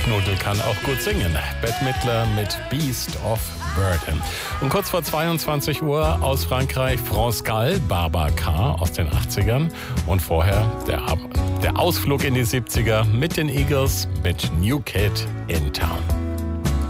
Knudel kann auch gut singen. Bette Midler mit Beast of Burden. Und kurz vor 22 Uhr aus Frankreich France Gall, Babacar aus den 80ern. Und vorher der Ausflug in die 70er mit den Eagles mit New Kid in Town.